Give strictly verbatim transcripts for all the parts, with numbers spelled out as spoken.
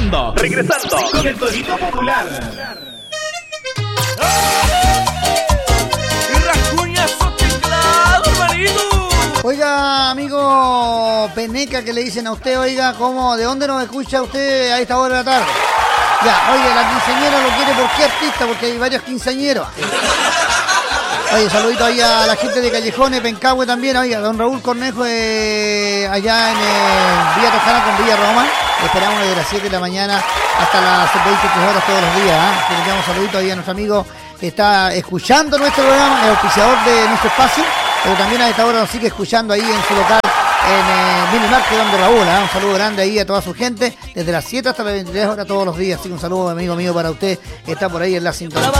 Regresando, regresando con el Torito Popular. Oiga, amigo Peneca, que le dicen a usted, oiga, ¿cómo, de dónde nos escucha usted a esta hora de la tarde? Ya, oiga, la quinceañera lo quiere por qué artista, porque hay varios quinceañeros. Oye, saludito ahí a la gente de Callejones, Pencahue también, oiga, don Raúl Cornejo eh, allá en eh, Villa Toscana con Villa Roma. Esperamos desde las siete de la mañana hasta las veintitrés horas todos los días. ¿eh? Le damos saludito ahí a nuestro amigo que está escuchando nuestro programa, el auspiciador de nuestro espacio, pero también a esta hora nos sigue escuchando ahí en su local en eh, Minimarket donde Raúl. ¿eh? Un saludo grande ahí a toda su gente, desde las siete hasta las veintitrés horas todos los días. Así que un saludo, amigo mío, para usted que está por ahí en la sintonía.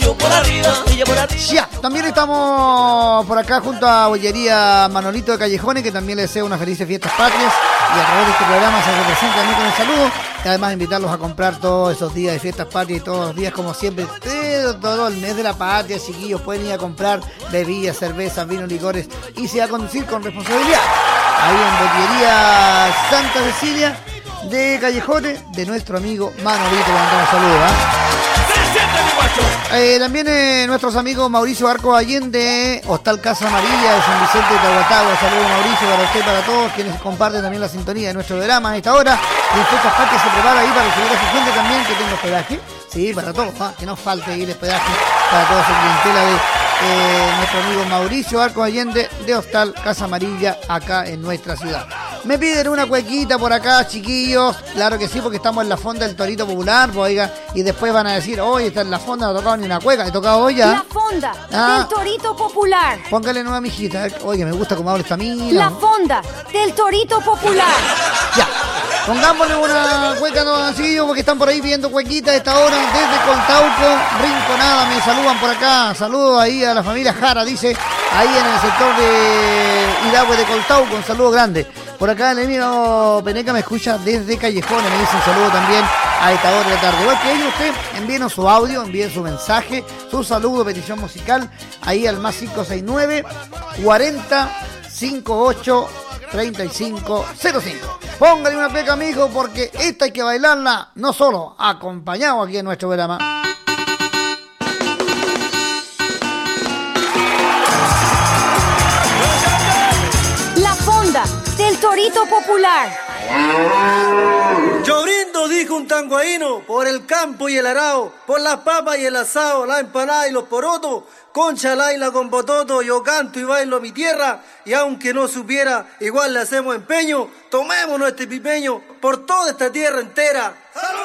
¿eh? Ya, también estamos por acá junto a Bollería Manolito de Callejones, que también le deseo unas felices fiestas patrias, y a través de este programa se representa a mí con el saludo, y además invitarlos a comprar todos esos días de fiestas patrias y todos los días como siempre, todo, todo el mes de la patria, chiquillos, pueden ir a comprar bebidas, cervezas, vinos, licores, y se va a conducir con responsabilidad. Ahí en Bollería Santa Cecilia de Callejones, de nuestro amigo Manolito, le mandamos saludos. ¿eh? Eh, también eh, nuestros amigos Mauricio Arco Allende, Hostal Casa Amarilla de San Vicente de Tahuatahua. Saludos, Mauricio, para usted y para todos quienes comparten también la sintonía de nuestro programa a esta hora. Y en Fechas Patrias se prepara ahí para recibir a su gente también que tenga hospedaje. Sí, para todos, ¿eh? Que no falte ir hospedaje para toda su clientela de eh, nuestro amigo Mauricio Arco Allende de Hostal Casa Amarilla acá en nuestra ciudad. Me piden una cuequita por acá, chiquillos. Claro que sí, porque estamos en la fonda del Torito Popular, pues, oiga, y después van a decir, oye, está en la fonda, no ha tocado ni una cueca, he tocado hoy ya. La fonda ah. del Torito Popular. Póngale nueva mijita, oye, me gusta cómo habla esta mina. La fonda del Torito Popular. Ya, pongámosle una cueca, no, chiquillos, porque están por ahí pidiendo cuequita a esta hora, desde Coltauco, Rinconada, me saludan por acá. Saludos ahí a la familia Jara, dice, ahí en el sector de Iragüe de Coltauco, un saludo grande. Por acá el amigo Peneca me escucha desde Callejones, me dice un saludo también a esta hora de la tarde. Igual que ellos, usted envíenos su audio, envíen su mensaje, su saludo, petición musical, ahí al más cinco seis nueve, cuarenta, cincuenta y ocho, treinta y cinco cero cinco. Póngale una peca, amigo, porque esta hay que bailarla, no solo acompañado aquí en nuestro programa. Del Torito Popular. Yo brindo, dijo un tanguaíno, por el campo y el arao, por las papas y el asado, la empanada y los porotos, concha laila con bototo, yo canto y bailo mi tierra, y aunque no supiera, igual le hacemos empeño, tomémonos este pipeño por toda esta tierra entera. ¡Salud!